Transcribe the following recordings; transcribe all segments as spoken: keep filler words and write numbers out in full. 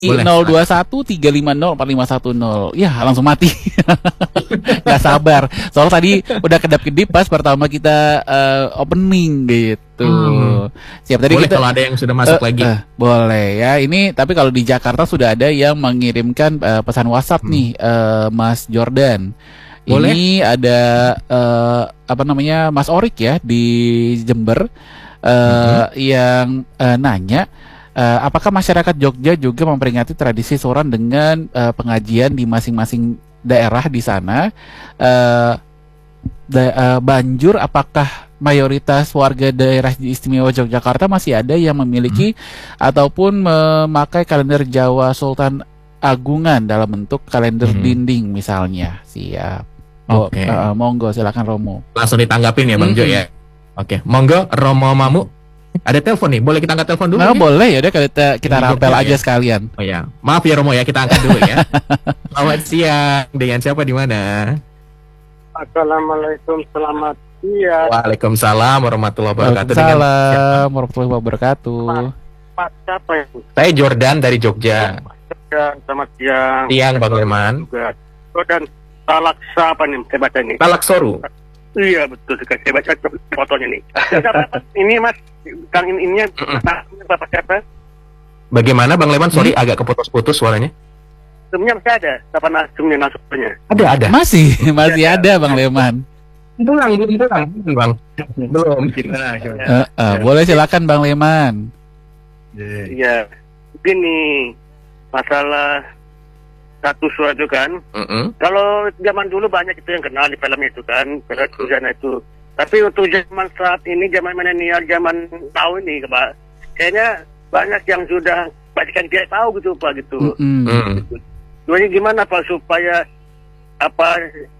Boleh. nol dua satu tiga lima nol empat lima satu nol. Ya, langsung mati. Gak sabar. Soalnya tadi udah kedap-kedip pas pertama kita uh, opening gitu. Hmm. Siap tadi boleh kita, kalau ada yang sudah masuk uh, lagi. Uh, boleh ya. Ini tapi kalau di Jakarta sudah ada yang mengirimkan uh, pesan WhatsApp hmm. nih, uh, Mas Jordan. Boleh. Ini ada uh, apa namanya Mas Orik ya di Jember uh, hmm. yang uh, nanya. Uh, apakah masyarakat Jogja juga memperingati tradisi Suron dengan uh, pengajian di masing-masing daerah di sana? Uh, da- uh, banjur, apakah mayoritas warga daerah istimewa Yogyakarta masih ada yang memiliki hmm. ataupun memakai kalender Jawa Sultan Agungan dalam bentuk kalender hmm. dinding misalnya? Siap. Oke. Okay. Uh, monggo, silakan Romo. Langsung ditanggapin ya Bang mm-hmm. Jo ya. Oke, okay. Monggo Romo Mamu. Ada telepon nih, boleh kita angkat telepon dulu? Nah, ya? Boleh ya, udah kita kita rapel aja ya? Sekalian. Oh ya, maaf ya Romo ya, kita angkat dulu ya. Selamat siang, dengan siapa di mana? Assalamualaikum, selamat siang. Waalaikumsalam warahmatullahi wabarakatuh. Waalaikumsalam warahmatullahi wabarakatuh. Pak siapa ya? Saya Jordan dari Jogja. Jordan, selamat siang. Siang Bang Leman. Jordan, Talaksa apa nih? Saya baca nih. Talaksoru. Iya betul sekali, saya baca fotonya nih. Ini Mas, Kang ini ininya Bapak siapa? Bagaimana Bang Leman? Sorry hmm? agak keputus-putus suaranya. Sebenarnya masih ada, apa nasumnya nasumnya? Ada ada. Masih masih ada, ada Bang Leman. Pulang belum pulang Bang. Belum. Uh, uh, boleh silakan Bang Leman. Iya. Begini masalah satu suara itu kan, uh-uh. kalau zaman dulu banyak itu yang kenal di film itu kan, film uh-uh. itu. Tapi untuk zaman saat ini, zaman milenial, zaman tahu ini, Pak, kayaknya banyak yang sudah banyak yang tidak tahu gitu Pak gitu. Uh-uh. Jadi gimana Pak supaya apa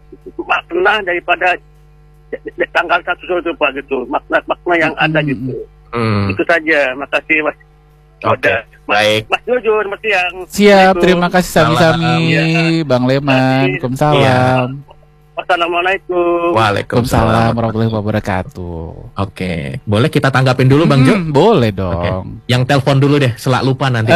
makna daripada tanggal satu suara itu Pak gitu, makna makna yang uh-uh. ada gitu. Uh-uh. Itu saja. Makasih Mas. Oke, okay. Baik. Mas Jujur, Mas Siang. Siap, terima kasih sami-sami, ya. Bang Leman. Waalaikumsalam. Wassalamualaikum. Waalaikumsalam warahmatullahi wabarakatuh. Oke, boleh kita tanggapin dulu Bang Jo? Hmm, boleh dong. Okay. Yang telepon dulu deh, selak lupa nanti.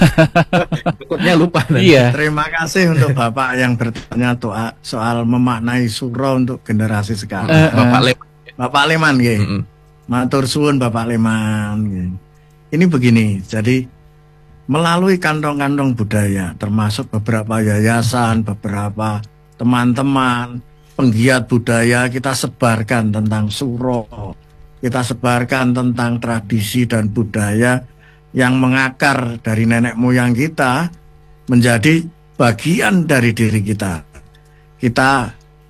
Takutnya lupa nanti. Iya. Terima kasih untuk Bapak yang bertanya soal, soal memaknai suro untuk generasi sekarang. Uh, uh. Bapak Leman. Bapak Leman, ya. Mm-hmm. Matur suwun Bapak Leman. Ya. Ini begini, jadi melalui kantong-kantong budaya, termasuk beberapa yayasan, beberapa teman-teman, penggiat budaya, kita sebarkan tentang suro, kita sebarkan tentang tradisi dan budaya yang mengakar dari nenek moyang kita menjadi bagian dari diri kita. Kita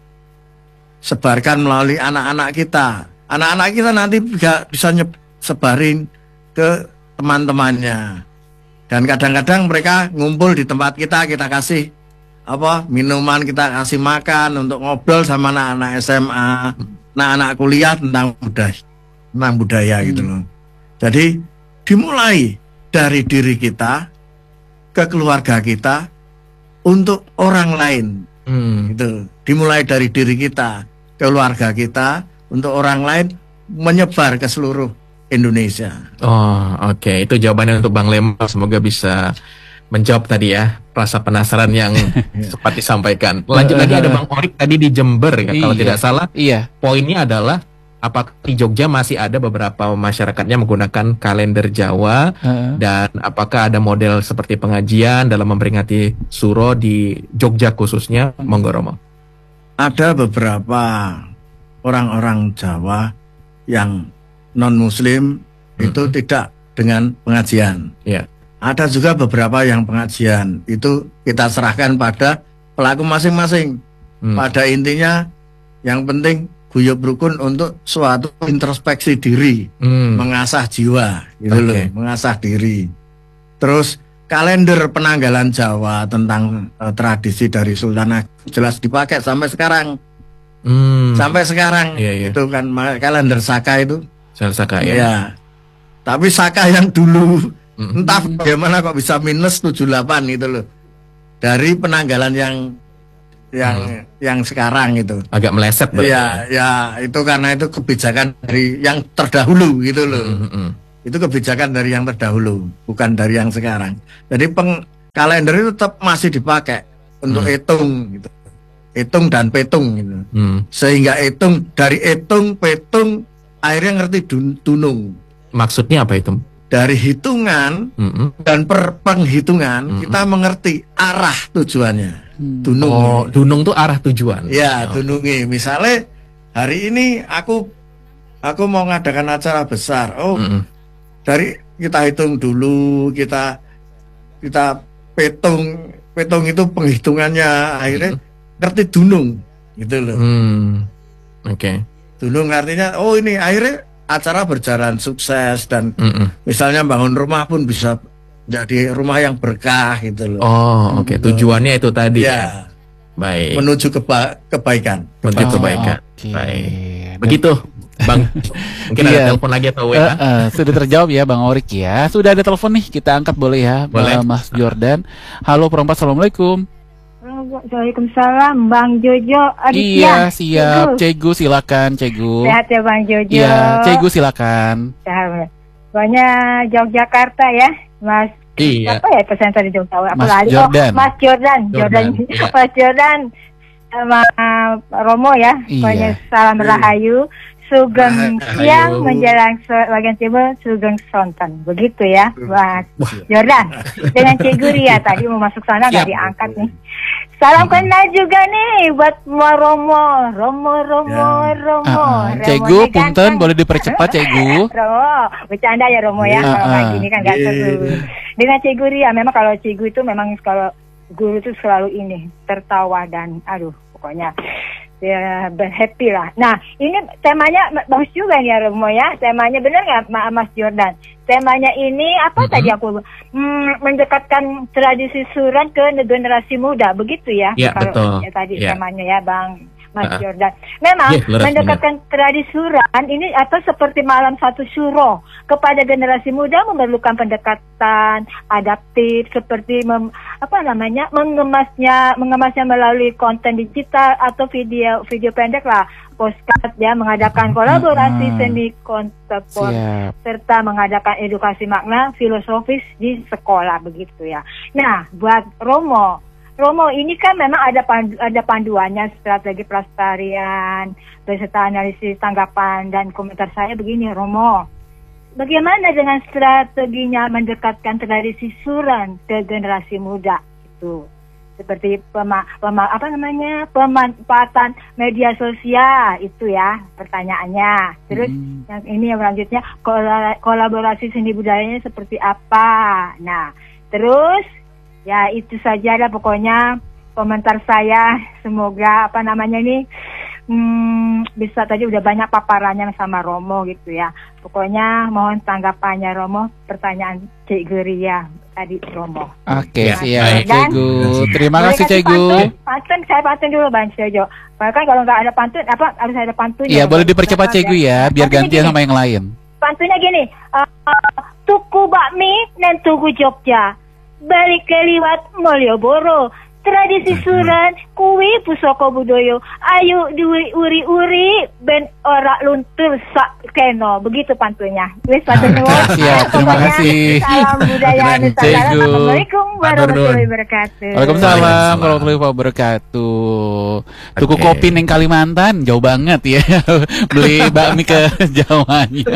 sebarkan melalui anak-anak kita. Anak-anak kita nanti bisa sebarin ke teman-temannya, dan kadang-kadang mereka ngumpul di tempat kita, kita kasih apa minuman, kita kasih makan untuk ngobrol sama anak-anak S M A, anak-anak kuliah tentang budaya, tentang budaya hmm. gitu loh. Jadi dimulai dari diri kita ke keluarga kita untuk orang lain, hmm. gitu. Dimulai dari diri kita, keluarga kita untuk orang lain, menyebar ke seluruh Indonesia. Oh, oke. Okay. Itu jawabannya untuk Bang Leman. Semoga bisa menjawab tadi ya rasa penasaran yang sempat disampaikan. Lanjut lagi, ada Bang Orik tadi di Jember ya, kalau iya. tidak salah. Iya. Poinnya adalah apakah di Jogja masih ada beberapa masyarakatnya menggunakan kalender Jawa uh. dan apakah ada model seperti pengajian dalam memperingati suro di Jogja khususnya? Monggo Romo. Ada beberapa orang-orang Jawa yang non-muslim hmm. itu tidak dengan pengajian. Yeah. Ada juga beberapa yang pengajian itu kita serahkan pada pelaku masing-masing. Hmm. Pada intinya yang penting guyub rukun untuk suatu introspeksi diri, hmm. mengasah jiwa, gitu okay. loh, mengasah diri. Terus kalender penanggalan Jawa tentang uh, tradisi dari Sultan Agung jelas dipakai sampai sekarang. Hmm. Sampai sekarang yeah, yeah. itu kan kalender Saka itu. Saka ya. Ya. Tapi Saka yang dulu mm-hmm. entah bagaimana kok bisa minus tujuh puluh delapan gitu loh. Dari penanggalan yang yang mm. yang sekarang itu. Agak meleset berarti. Ya, ya, itu karena itu kebijakan dari yang terdahulu gitu loh. Mm-hmm. Itu kebijakan dari yang terdahulu, bukan dari yang sekarang. Jadi peng, kalender itu tetap masih dipakai untuk Hmm. hitung gitu. Hitung dan petung gitu. Hmm. Sehingga hitung dari hitung petung akhirnya ngerti dun- dunung. Maksudnya apa itu? Dari hitungan Mm-mm. dan per penghitungan Mm-mm. kita mengerti arah tujuannya. Hmm. Dunung. Oh, dunung tuh arah tujuan. Ya, Oh. dunungi. Misalnya hari ini aku aku mau ngadakan acara besar. Oh, Mm-mm. dari kita hitung dulu, kita kita petung, petung itu penghitungannya akhirnya ngerti dunung gitu loh. Hmm. Oke. Dunung artinya oh ini akhirnya acara berjalan sukses dan Mm-mm. misalnya bangun rumah pun bisa jadi rumah yang berkah gitu loh. Oh, oke. Gitu. Tujuannya itu tadi. Ya, Baik. menuju keba- kebaikan. Menuju Oh, kebaikan. oke. Baik. Dan- Begitu, Bang. Mungkin Iya. ada telepon lagi atau W Eh, A? eh, sudah terjawab ya Bang Orik ya. Sudah ada telepon nih, kita angkat boleh ya, Boleh. eh, Mas Jordan. Halo perempat, assalamualaikum. Waalaikumsalam, Bang Jojo. Iya, Aditya. siap. Cegu. Cegu silakan, Cegu. Sehat ya Bang Jojo. Iya, Cegu silakan. Sehat. Banyak Yogyakarta ya, Mas. Iya. Apa ya pesan tadi Jogja? Aku Mas lali. Jordan. Oh, Mas Jordan. Jordan. Jordan, iya. Mas Jordan sama uh, Romo ya. Iya. Pokoknya salam rahayu. Sugeng Rahayu. siang menjelang so- bagian timur, Sugeng Sonten. Begitu ya, Mas Jordan. Dengan Cegu Ria tadi mau masuk sana nggak Siap. diangkat nih. Salam kenal juga nih buat Ma Romo, Romo, Romo, Ya. Romo. Ah, ah. Romo Cegu, nih punten, ganteng. boleh dipercepat Cegu. Romo, bercanda ya Romo ya, Iya. kalau Ah, kayak ah. gini kan gak Iya. seru. Dengan Cegu Ria, memang kalau Cegu itu memang kalau guru itu selalu ini tertawa dan aduh pokoknya ya happy lah. Nah ini temanya bagus juga nih ya Romo ya, temanya bener nggak Ma- Mas Jordan? Temanya ini apa Mhm. tadi aku hmm, mendekatkan tradisi suran ke generasi muda, begitu ya? Ya, Kalau betul. ya, tadi Ya. temanya ya Bang Mas Ah. Jordan. Memang Iya, leres, mendekatkan tradisi suran ini atau seperti malam satu syuro kepada generasi muda memerlukan pendekatan adaptif seperti mem, apa namanya mengemasnya mengemasnya melalui konten digital atau video video pendek lah, postcard ya, mengadakan kolaborasi Hmm. seni kontemporer Siap. serta mengadakan edukasi makna filosofis di sekolah begitu ya. Nah, buat Romo Romo ini kan memang ada pandu, ada panduannya strategi pelestarian beserta analisis tanggapan dan komentar saya begini Romo. Bagaimana dengan strateginya mendekatkan tradisi suran ke generasi muda itu? Seperti pema, pema, apa namanya pemanfaatan media sosial itu ya pertanyaannya. Terus Hmm. yang ini yang selanjutnya kola- kolaborasi seni budayanya seperti apa? Nah, terus ya itu saja lah pokoknya komentar saya. Semoga apa namanya ini hmm, bisa tadi udah banyak paparannya sama Romo gitu ya. Pokoknya mohon tanggapannya Romo pertanyaan Cik Geria tadi Romo. Oke, Ya, siap, baik. Cegu. Terima Boleh kasih, kasih Cegu. Pantun? Pantun, saya pantun dulu Bang Jojo. Bahkan kalau nggak ada pantun, apa harus ada pantun? Iya, boleh dipercepat Cegu ya, biar Pantunnya gantian gini. sama yang lain. Pantunnya gini, uh, tuku bakmi dan tuku Jogja, balik keliwat Malioboro, tradisi suran kuwi pusaka budaya, ayo diuri uri-uri ben ora luntur sak keno. Begitu pantunnya. Wis pantun nuwun. Siap, terima Pokoknya, kasih. Salam budaya Keren, Nusantara. Cegu. Assalamualaikum warahmatullahi wabarakatuh. Waalaikumsalam Waalaikumsalam. warahmatullahi wabarakatuh. Tuku Oke. kopi neng Kalimantan jauh banget ya. Beli bakmi ke Jawanya.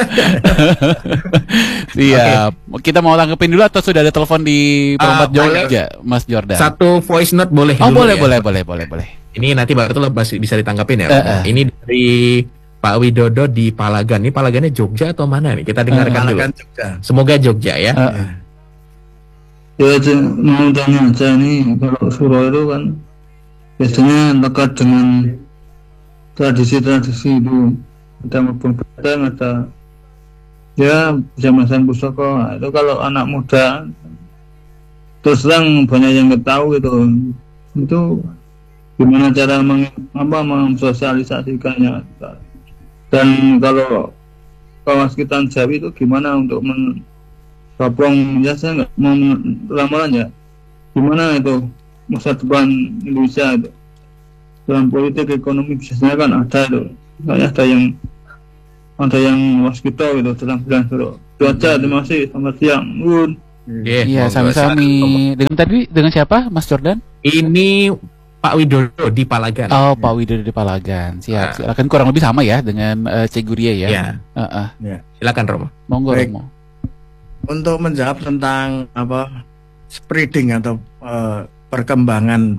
Siap. Kita mau tanggepin dulu atau sudah ada telepon di Perempat Ah, boleh. Jogja, Mas Jordan? Satu voice note boleh Oh, dulu boleh, ya? boleh, boleh, boleh, boleh. Ini nanti baru tuh masih bisa ditanggapin ya. Eh, eh. Ini dari Pak Widodo di Palagan. Ini Palagannya Jogja atau mana nih? Kita dengarkan dulu. Palagan Jogja. Semoga Jogja ya. Eh, Ya, Cik, mau tanya aja nih, kalau suro itu kan biasanya lekat dengan tradisi-tradisi itu, ada mabung badang, ada ya zaman-zaman pusaka. Nah, itu kalau anak muda terus terang banyak yang nggak tahu gitu, itu gimana cara meng, apa, mensosialisasikannya. Dan kalau kawas kita Jawi itu gimana untuk men Baprong, ya saya nggak mau lamaran ya. Gimana itu masa depan Indonesia itu dalam politik ekonomi biasanya kan ada itu, kayak ada yang ada yang waskita gitu dalam bulan Suro. Itu aja, terima kasih, selamat siang. Nun. Oke, Iya, monggo, sami-sami. silakan. Dengan tadi dengan siapa, Mas Jordan? Ini Pak Widodo di Palagan. Oh, Pak Widodo di Palagan. Siap. Ah. Silakan, kurang lebih sama ya dengan uh, Cek Guria ya. Ya, Heeh. silakan Romo. Monggo Baik. Romo. Untuk menjawab tentang apa spreading atau eh, perkembangan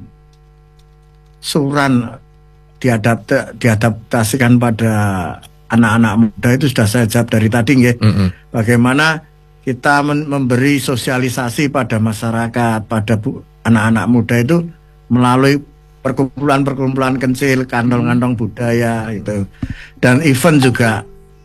suran diadapta, diadaptasikan pada anak-anak muda itu sudah saya jawab dari tadi nggih. Mm-mm. Bagaimana kita men- memberi sosialisasi pada masyarakat, pada bu- anak-anak muda itu melalui perkumpulan-perkumpulan kecil, kantong-kantong budaya itu, dan event juga.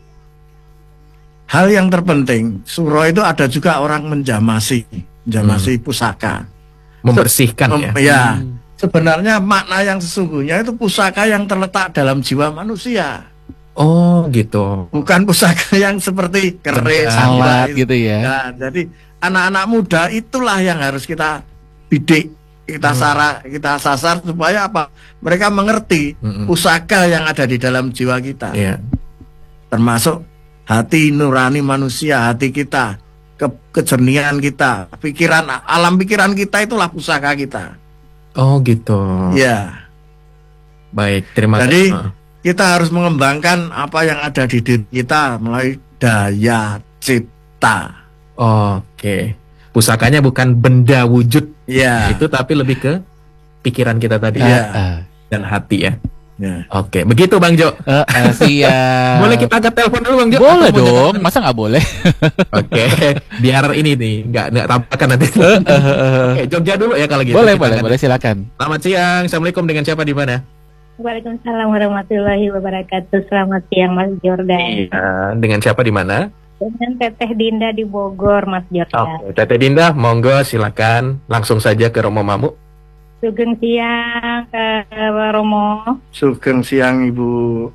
Hal yang terpenting, suro itu ada juga orang menjamasi, menjamasi pusaka. Membersihkan ya. Mem- ya, sebenarnya makna yang sesungguhnya itu pusaka yang terletak dalam jiwa manusia, Oh, gitu. bukan pusaka yang seperti keris, Alat itu. gitu ya. Ya, jadi anak-anak muda itulah yang harus kita bidik, kita Hmm. sara, kita sasar supaya apa? Mereka mengerti Mm-mm. pusaka yang ada di dalam jiwa kita, Iya. termasuk hati nurani manusia, hati kita, ke kejernihan kita, pikiran, alam pikiran kita itulah pusaka kita. Oh, gitu. Ya, Baik, terima Jadi- kasih. Ah. kita harus mengembangkan apa yang ada di diri kita melalui daya cipta. Oke. Pusakanya bukan benda wujud Ya, itu, tapi lebih ke pikiran kita tadi Iya. Ah, ah. dan hati ya. ya. Oke, begitu Bang Jo. Eh, eh, siap. Boleh kita angkat telepon dulu Bang Jo? Boleh Atau mau dong, jangan? masa nggak boleh? Oke, biar ini nih nggak nggak tampakan nanti. Eh, eh, eh. Oke, Jogja dulu ya kalau gitu. Boleh, Kita boleh, angkat. boleh, silakan. Selamat siang. Assalamualaikum, dengan siapa di mana? Waalaikumsalam warahmatullahi wabarakatuh. Selamat siang Mas Jordan. Iya, dengan siapa di mana? Dengan Teteh Dinda di Bogor, Mas Jordan. Oke, Teteh Dinda, monggo silakan langsung saja ke Romo Mamu. Sugeng siang eh, Romo. Sugeng siang Ibu.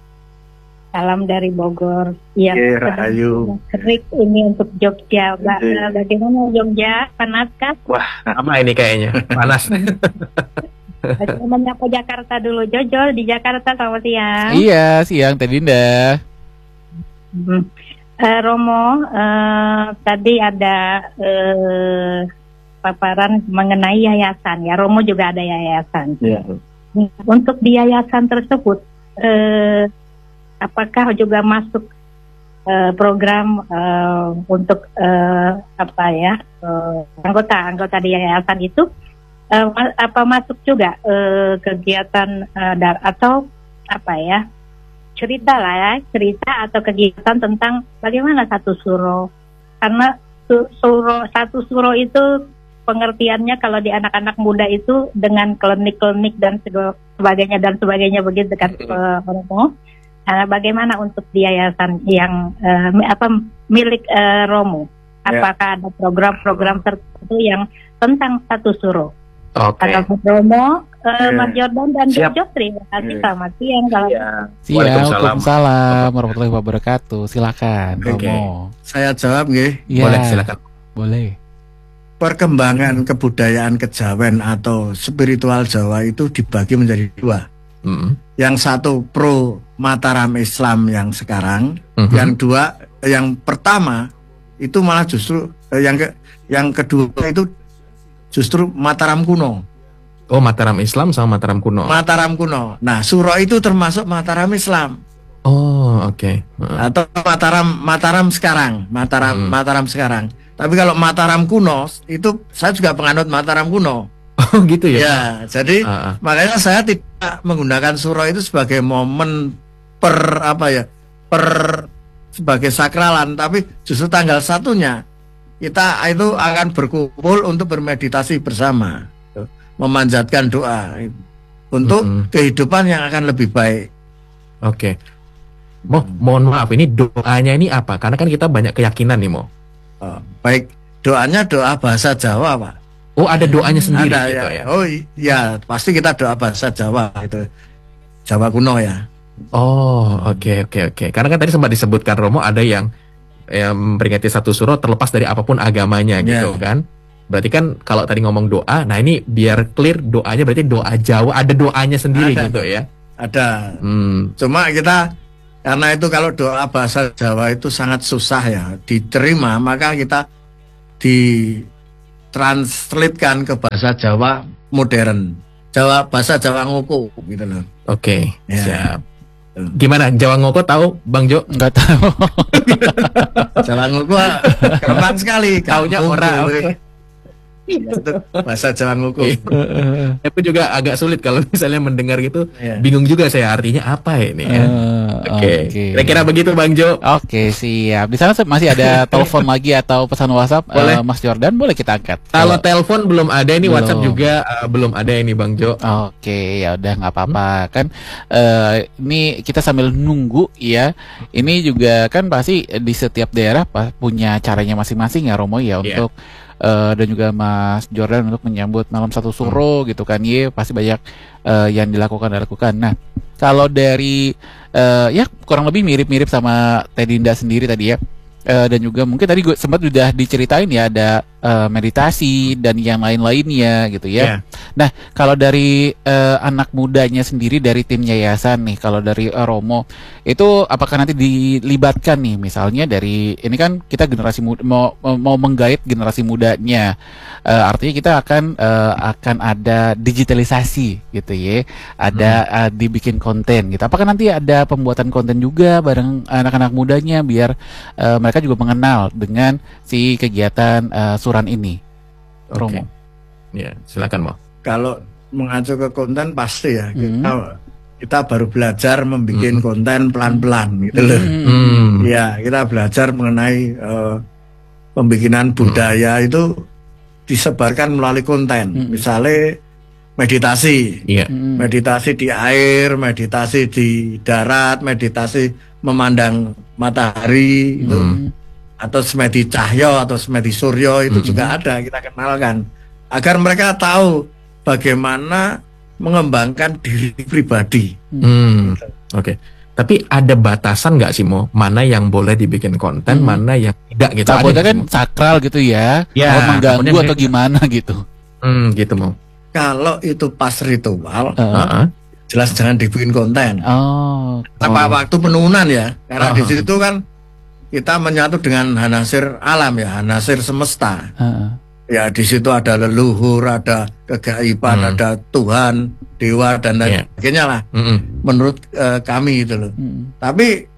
Salam dari Bogor. Yang Oke, sedang Rahayu. terik ini untuk Jogja. Ba- Oke. eh, Bagaimana Jogja? Panaskah? Apa ini kayaknya? Panas. Menyapa Jakarta dulu. Jojo di Jakarta, selamat siang. Iya, siang Teh Dinda. Hmm. Eh, Romo, eh, tadi ada eh, paparan mengenai yayasan. Ya, Romo juga ada yayasan. Ya. Untuk di yayasan tersebut, eh, apakah juga masuk eh, program eh, untuk eh, apa ya eh, anggota anggota di yayasan itu eh, ma- apa masuk juga eh, kegiatan eh, dar atau apa ya cerita lah ya cerita atau kegiatan tentang bagaimana satu suro, karena su- suro satu suro itu pengertiannya kalau di anak-anak muda itu dengan klinik-klinik dan sego- sebagainya dan sebagainya begitu kan eh, Romo. Nah, bagaimana untuk di yayasan yang eh, mi- apa milik eh, Romo? Apakah ada program-program tertentu yang tentang satu suro? Oke. Atau Romo, eh, Ya. Mas Jordan dan Siap. Jo terima kasih, Ya. selamat siang. Kalau Siap, Waalaikumsalam. Waalaikumsalam warahmatullahi wabarakatuh. Silakan, Oke. Romo. Saya jawab nggih. Iya, Boleh silakan. Boleh. Perkembangan kebudayaan kejawen atau spiritual Jawa itu dibagi menjadi dua. Mm. Yang satu pro Mataram Islam yang sekarang, Mhm. yang dua, yang pertama itu malah justru eh, yang ke, yang kedua itu justru Mataram kuno. Oh, Mataram Islam sama Mataram kuno. Mataram kuno. Nah, Suro itu termasuk Mataram Islam Oh, oke. Heeh. atau Mataram Mataram sekarang, Mataram Hmm. Mataram sekarang. Tapi kalau Mataram kuno itu saya juga penganut Mataram kuno. Oh, gitu ya. Ya, jadi Ah, ah. makanya saya tidak menggunakan Suro itu sebagai momen per apa ya, per sebagai sakralan, tapi justru tanggal satunya kita itu akan berkumpul untuk bermeditasi bersama, memanjatkan doa untuk Mm-mm. kehidupan yang akan lebih baik. Oke. Mo, mohon maaf, ini doanya ini apa? Karena kan kita banyak keyakinan nih, Mo. Oh, baik, doanya doa bahasa Jawa, Pak. Oh, ada doanya sendiri Ada gitu ya. ya. Oh iya, pasti kita doa bahasa Jawa itu. Jawa kuno ya. Oh, oke oke oke. Karena kan tadi sempat disebutkan Romo ada yang yang memperingati satu suro terlepas dari apapun agamanya gitu Ya. kan. Berarti kan kalau tadi ngomong doa, nah ini biar clear doanya berarti doa Jawa, ada doanya sendiri Ada. gitu ya. Ada. Hmm. Cuma kita karena itu kalau doa bahasa Jawa itu sangat susah ya diterima, maka kita di ditranslatekan ke bahasa Jawa modern, Jawa bahasa Jawa ngoko gitu loh. Oke, Ya. siap. Gimana Jawa ngoko tahu Bang Jo? Nggak tahu. Jawa ngoko keren sekali. Taunya Kampung ora. kowe. Oke. Itu bahasa Jawa ngoko. Aku juga agak sulit kalau misalnya mendengar gitu, Iya. bingung juga saya artinya apa ini ya. Eh, Oke, kira-kira begitu Bang Jo. Oke, siap. Di sana masih ada telepon lagi atau pesan WhatsApp, Boleh. eh, Mas Jordan, boleh kita angkat. Kalau telepon belum ada, ini Belum. WhatsApp juga uh, belum ada ini Bang Jo. Oke, ya udah nggak apa-apa kan. eh, ini kita sambil nunggu ya. Ini juga kan pasti di setiap daerah pa- punya caranya masing-masing ya, Romo ya, Iya. untuk eh, dan juga Mas Jordan untuk menyambut malam satu suro gitu kan. Iya, pasti banyak eh, yang dilakukan dilakukan. Nah, kalau dari eh, ya kurang lebih mirip-mirip sama Teh Dinda sendiri tadi ya. Eh, dan juga mungkin tadi gue sempat udah diceritain ya, ada eh, meditasi dan yang lain-lainnya gitu ya. Iya. Nah, kalau dari eh, anak mudanya sendiri dari tim yayasan nih, kalau dari eh, Romo itu apakah nanti dilibatkan nih, misalnya dari ini kan kita generasi muda mau mau menggait generasi mudanya. Eh, artinya kita akan eh, akan ada digitalisasi gitu ya. Ada eh, dibikin konten gitu. Apakah nanti ada pembuatan konten juga bareng anak-anak mudanya biar eh, mereka juga mengenal dengan si kegiatan eh, suran ini. Oke. Romo. Ya, silakan Mo. Kalau mengacu ke konten pasti ya, Hmm. kita, kita baru belajar membuat Hmm. konten pelan-pelan gitu loh. Hmm. Ya, kita belajar mengenai eh, pembikinan budaya itu disebarkan melalui konten. Hmm. Misalnya meditasi, Iya. Mm. meditasi di air, meditasi di darat, meditasi memandang matahari itu, Mm. atau semedi cahyo atau semedi suryo itu Hmm. juga ada, kita kenalkan agar mereka tahu bagaimana mengembangkan diri pribadi. Hmm. Oke. Tapi ada batasan nggak sih Mo? Mana yang boleh dibikin konten, Hmm. mana yang tidak gitu? Ada Takutnya nggak kan sih, Mo? sakral gitu ya, Ya, kalau mengganggu takutnya atau mereka- gimana gitu. Hmm, gitu Mo. Kalau itu pas ritual, Heeh. Heeh. jelas jangan dibikin konten. Oh, Tanpa Oh. waktu penurunan ya, karena Ah. di situ kan kita menyatu dengan hanasir alam ya, hanasir semesta. heeh. Ya di situ ada leluhur, ada kegaiban, Hmm. ada Tuhan, dewa dan lain Iya. sebagainya lah. Mm-mm. Menurut eh, kami itu loh. Mm. Tapi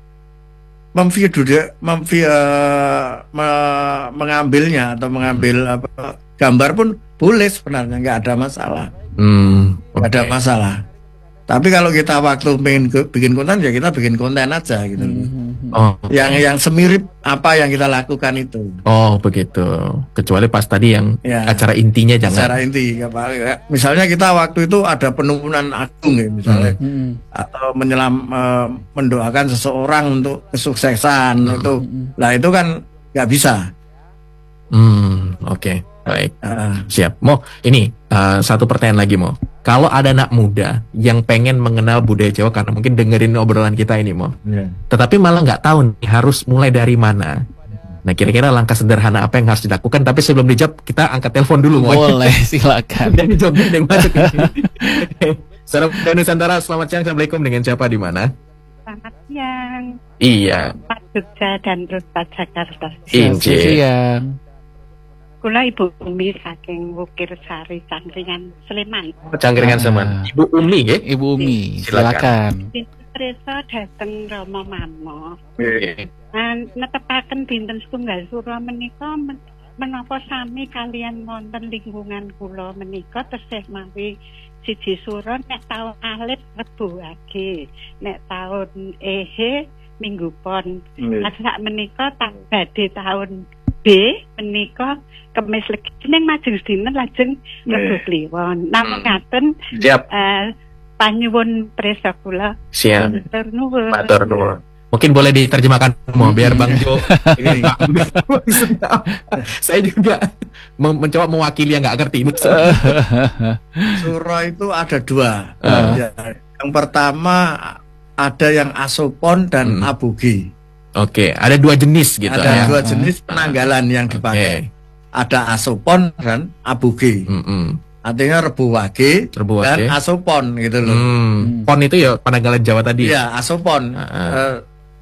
memview memvi, eh, me- mengambilnya atau mengambil apa, gambar pun boleh sebenarnya, nggak ada masalah, Hmm. nggak ada Oke. masalah. Tapi kalau kita waktu pengen ke- bikin konten ya kita bikin konten aja gitu loh. Mm. Oh. Yang yang semirip apa yang kita lakukan itu. Oh, begitu. Kecuali pas tadi yang Ya. acara intinya jangan. Secara inti, apa- misalnya kita waktu itu ada penurunan agung ya, misalnya, Mm. atau menyelam eh, mendoakan seseorang untuk kesuksesan itu, lah itu kan nggak bisa. Hmm, oke. Baik. Ah, Siap. Mo, ini uh, satu pertanyaan lagi Mo. Kalau ada anak muda yang pengen mengenal budaya Jawa karena mungkin dengerin obrolan kita ini Mo, tetapi malah nggak tahu nih harus mulai dari mana. Nah, kira-kira langkah sederhana apa yang harus dilakukan? Tapi sebelum dijawab, kita angkat telepon dulu Mo. Boleh, silakan. Dari Jogja ada yang masuk ini. Oke. Saudara Budaya Nusantara, selamat siang. Assalamualaikum. Dengan siapa di mana? Selamat siang, Iya. Pak Jogja dan Ruta Jakarta. Inci. Siang. Kula Ibu Umi saking Wukir Sari Cangkringan Sleman. Cangkringan Ah. Seman. Ibu Umi, ya? Ibu Umi, Silakan. silakan. Presa dateng Rama Mamo. Oke. Nah, netepaken dinten setunggal sura menika men- menapa sami kalian wonten lingkungan kula menika tesih mawi siji sura nek taun alit Rebo Wage, nek taun Ehe Minggu Pon. Nah, sak menika tak badhe taun B menika Kemis Legi ning majeng dinten lajeng Rebo Kliwon. Namung ngaten Siap. eh panyuwun presa kula. Siap. Matur nuwun. Matur nuwun. Mungkin boleh diterjemahkan Mo biar Bang Jo ini saya juga mem- mencoba mewakili yang nggak ngerti ini. Suro itu ada dua. Ah. Ya, yang pertama ada yang asopon dan Hmm. abugi. Oke, ada dua jenis gitu Ada ya. dua jenis penanggalan yang dipakai. Oke. Ada asopon dan abugi. Mm-mm. Artinya Rebo Wage Rebo dan Wage. asopon gitu loh. Hmm. Pon itu ya penanggalan Jawa tadi. Iya, asopon. Ah, ah. Eh,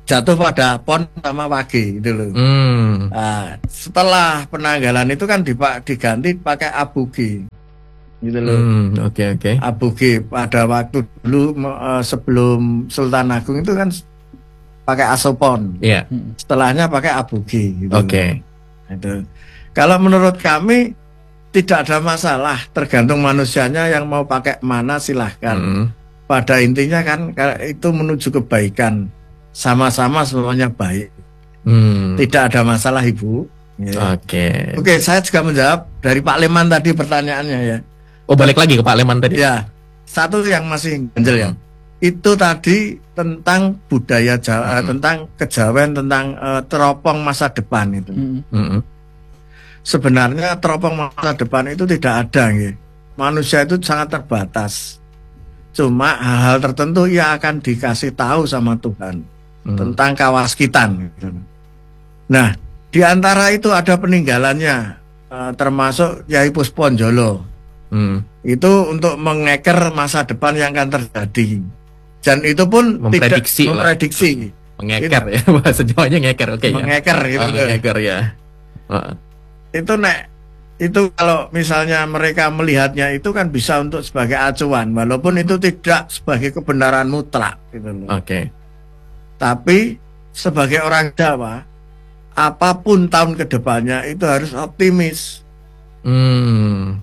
jatuh pada pon sama wage gitu loh. Hmm. Nah, setelah penanggalan itu kan dipak diganti pakai abuge gitu loh. Hmm, oke oke. Abuge pada waktu dulu uh, sebelum Sultan Agung itu kan pakai asopon. Iya. Setelahnya pakai abuge gitu. Oke. Itu. Kalau menurut kami tidak ada masalah, tergantung manusianya yang mau pakai mana silahkan. Hmm. Pada intinya kan itu menuju kebaikan, sama-sama semuanya baik. Hmm. Tidak ada masalah Ibu. Ya. Oke. Oke, saya juga menjawab dari Pak Leman tadi pertanyaannya ya. Oh, balik lagi ke Pak Leman tadi. Ya, satu yang masih ganjel ya. Itu tadi tentang budaya Jawa, Hmm. tentang kejawen, tentang uh, teropong masa depan itu. Hmm. Sebenarnya teropong masa depan itu tidak ada, ya. Manusia itu sangat terbatas. Cuma hal-hal tertentu ia akan dikasih tahu sama Tuhan Hmm. tentang kawaskitan. Gitu. Nah, di antara itu ada peninggalannya, uh, termasuk Yai Pusponjolo. Hmm. Itu untuk mengeker masa depan yang akan terjadi, dan itu pun Memprediksi tidak lah. memprediksi, Mengeker ya, bahasa Jawanya ngeker, oke ya. mengeker gitu. Oh, mengeker ya. Oh. Itu nek itu kalau misalnya mereka melihatnya itu kan bisa untuk sebagai acuan, walaupun itu tidak sebagai kebenaran mutlak gitu loh. Oke. Tapi sebagai orang Jawa, apapun tahun kedepannya itu harus optimis. Hmm.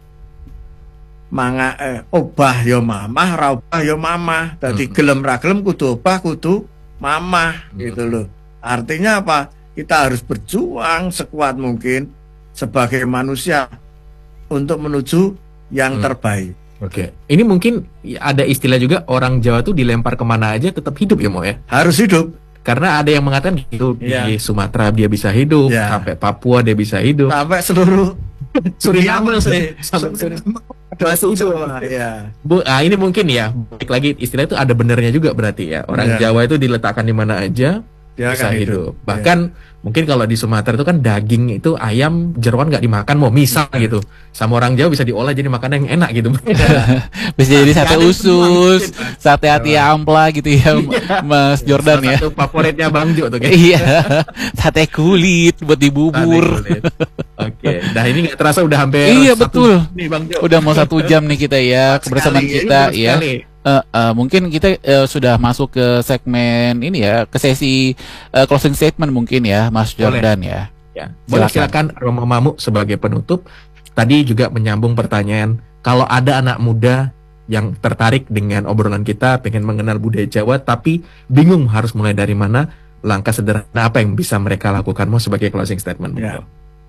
Manga eh, obah yo mamah, ra obah yo mamah. Dadi Hmm. gelem ra gelem kudu obah kudu mamah gitu loh. Artinya apa? Kita harus berjuang sekuat mungkin sebagai manusia untuk menuju yang Hmm. terbaik. Oke. Ini mungkin ada istilah juga, orang Jawa tuh dilempar kemana aja tetap hidup ya, Mo ya. Harus hidup. Karena ada yang mengatakan gitu, Iya. di Sumatera dia bisa hidup, Iya. sampai Papua dia bisa hidup. Sampai seluruh Suriname Suriname, sampai Suriname. Masuk ya. Bu, ah ini mungkin ya, balik lagi istilah itu ada benernya juga berarti ya. Orang Iya. Jawa itu diletakkan di mana aja Dia bisa akan hidup. hidup. Bahkan mungkin kalau di Sumatera itu kan daging itu ayam jeroan nggak dimakan, mau misal Iya. gitu. Sama orang Jawa bisa diolah jadi makanan yang enak gitu. Bisa jadi sate Ada usus, semua. sate hati ampla gitu ya, Mas Jordan ya. Salah satu favoritnya Bang Jo tuh kayak. Iya, sate kulit buat dibubur. Oke, nah ini nggak terasa udah hampir Iya, satu betul. jam nih Bang Jo. Udah mau satu jam nih kita ya kebersamaan Sekali, kita Ini ya. sekali. Eh, eh, mungkin kita eh, sudah masuk ke segmen ini ya, ke sesi eh, closing statement mungkin ya, Mas Boleh. Jordan ya. Ya, boleh Silakan. silakan Romo Mamu sebagai penutup. Tadi juga menyambung pertanyaan, kalau ada anak muda yang tertarik dengan obrolan kita, pengen mengenal budaya Jawa, tapi bingung harus mulai dari mana, langkah sederhana apa yang bisa mereka lakukan? Mau sebagai closing statement? Ya.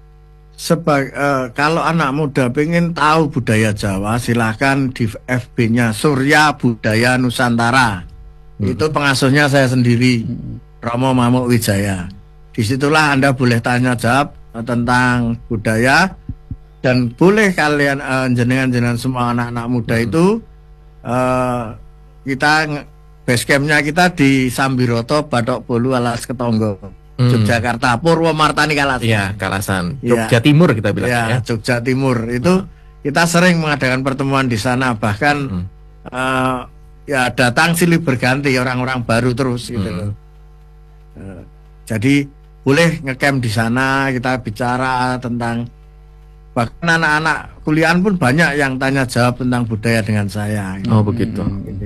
Seba- eh, kalau anak muda pengen tahu budaya Jawa, silahkan di F B-nya Surya Budaya Nusantara. Hmm. Itu pengasuhnya saya sendiri, Romo Mamuk Wijaya. Disitulah Anda boleh tanya jawab eh, tentang budaya, dan boleh kalian eh, jenengan-jenengan semua anak-anak muda Hmm. itu eh, kita nge- base campnya kita di Sambiroto, Batok Bolu, Alas Ketonggo, Hmm. Yogyakarta, Purwomartani Kalasan. Iya, Kalasan. Iya. Jogja Timur kita bilang Ya, ya. Jogja Timur itu kita sering mengadakan pertemuan di sana, bahkan Hmm. eh, ya datang silih berganti orang-orang baru terus gitu Hmm. loh. Eh, jadi boleh ngecamp di sana, kita bicara tentang, bahkan anak-anak kuliahan pun banyak yang tanya jawab tentang budaya dengan saya. Oh, begitu.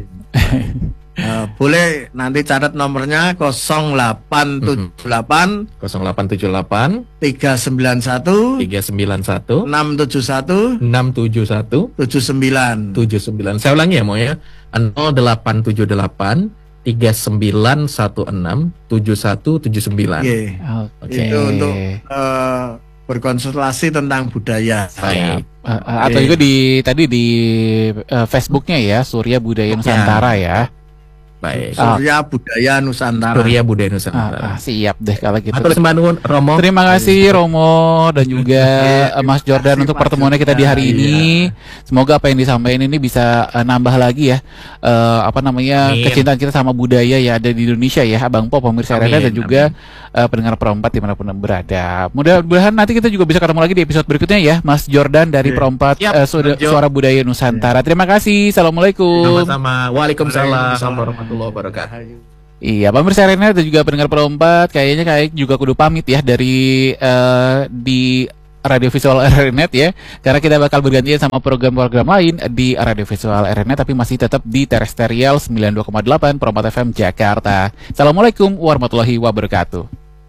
Eh, boleh nanti catat nomornya nol delapan tujuh delapan nol delapan tujuh delapan tiga sembilan satu tiga sembilan satu enam tujuh satu enam tujuh satu tujuh sembilan. tujuh sembilan. Saya ulangi ya, Mo ya. nol delapan tujuh delapan tiga sembilan satu enam tujuh satu tujuh sembilan. Iya. Oke. Itu untuk eh, berkonsultasi tentang budaya. Baik. Eh, eh, atau juga di tadi di eh, Facebooknya ya, Surya Budaya Nusantara ya. Baik. Surya Budaya Nusantara. Surya Budaya Ah, Nusantara. ah, siap deh kalau gitu. Atur sembah nuwun, Romo. Terima kasih Romo dan juga eh, Mas Jordan kasih, untuk Pak pertemuannya kita di hari Jordan. ini. Semoga apa yang disampaikan ini bisa eh, nambah lagi ya eh, apa namanya Amin. kecintaan kita sama budaya ya ada di Indonesia ya, Abang Po, pemirsa Amin, Rada dan juga eh, pendengar Perompat dimanapun berada. Mudah-mudahan nanti kita juga bisa ketemu lagi di episode berikutnya ya, Mas Jordan dari Oke. Perompat Siap, eh, Suara, Mas Jo. Suara Budaya Nusantara. Terima kasih. Assalamualaikum. Sama-sama. Waalaikumsalam Waalaikumsalam. warahmatullahi wabarakatuh. Iya, pemirsa Arena dan juga pendengar Pro empat, kayaknya kayak juga kudu pamit ya dari uh, di Radio Visual R R Net ya, karena kita bakal bergantian sama program-program lain di Radio Visual R R Net, tapi masih tetap di Terestrial sembilan puluh dua koma delapan Pro empat F M Jakarta. Assalamualaikum warahmatullahi wabarakatuh.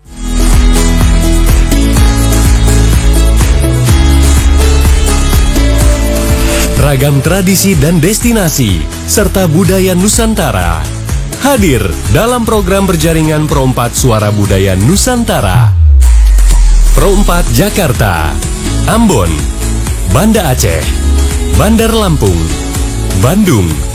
Ragam tradisi dan destinasi serta budaya Nusantara hadir dalam program berjaringan Pro empat Suara Budaya Nusantara. Pro empat Jakarta, Ambon, Banda Aceh, Bandar Lampung, Bandung,